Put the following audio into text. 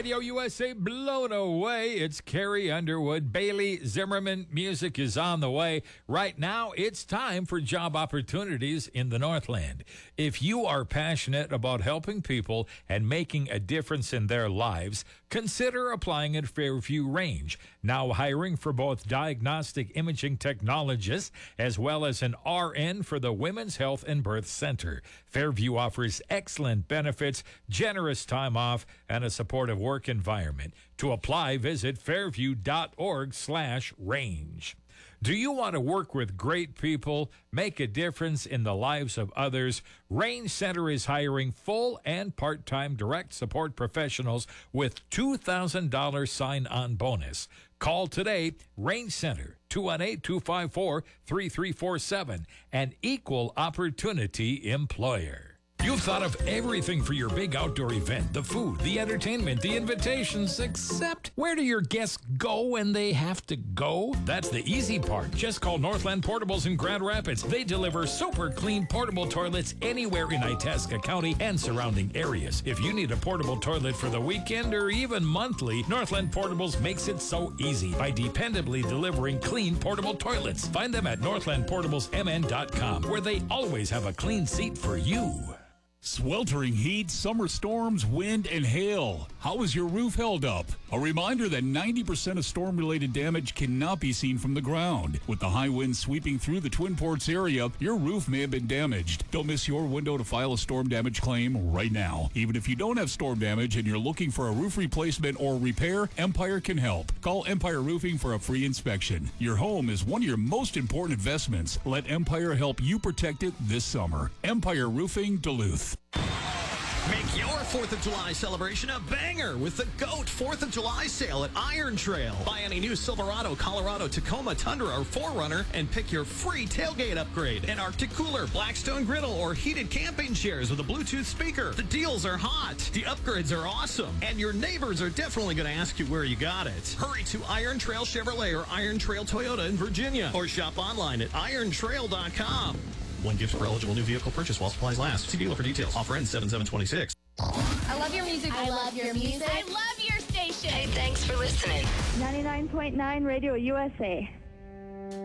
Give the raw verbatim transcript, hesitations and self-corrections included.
Radio U S A blown away. It's Carrie Underwood. Bailey Zimmerman. Music is on the way. Right now, it's time for job opportunities in the Northland. If you are passionate about helping people and making a difference in their lives, consider applying at Fairview Range. Now hiring for both diagnostic imaging technologists as well as an R N for the Women's Health and Birth Center. Fairview offers excellent benefits, generous time off, and a supportive work environment. To apply, visit fairview.org slash range. Do you want to work with great people, make a difference in the lives of others? Range Center is hiring full and part-time direct support professionals with two thousand dollars sign-on bonus. Call today, Range Center, two one eight, two five four, three three four seven, an equal opportunity employer. You've thought of everything for your big outdoor event, the food, the entertainment, the invitations, except where do your guests go when they have to go? That's the easy part. Just call Northland Portables in Grand Rapids. They deliver super clean portable toilets anywhere in Itasca County and surrounding areas. If you need a portable toilet for the weekend or even monthly, Northland Portables makes it so easy by dependably delivering clean portable toilets. Find them at northland portables m n dot com, where they always have a clean seat for you. Sweltering heat, summer storms, wind, and hail. How is your roof held up? A reminder that ninety percent of storm-related damage cannot be seen from the ground. With the high winds sweeping through the Twin Ports area, your roof may have been damaged. Don't miss your window to file a storm damage claim right now. Even if you don't have storm damage and you're looking for a roof replacement or repair, Empire can help. Call Empire Roofing for a free inspection. Your home is one of your most important investments. Let Empire help you protect it this summer. Empire Roofing, Duluth. Make your fourth of July celebration a banger with the GOAT fourth of July sale at Iron Trail. Buy any new Silverado, Colorado, Tacoma, Tundra, or four runner and pick your free tailgate upgrade. An Arctic cooler, Blackstone griddle, or heated camping chairs with a Bluetooth speaker. The deals are hot. The upgrades are awesome. And your neighbors are definitely going to ask you where you got it. Hurry to Iron Trail Chevrolet or Iron Trail Toyota in Virginia. Or shop online at iron trail dot com. One gift for eligible new vehicle purchase while supplies last. See dealer for details. Offer ends seven seven twenty-six. I love your music. I love your music. I love your station. Hey, thanks for listening. ninety-nine point nine Radio U S A.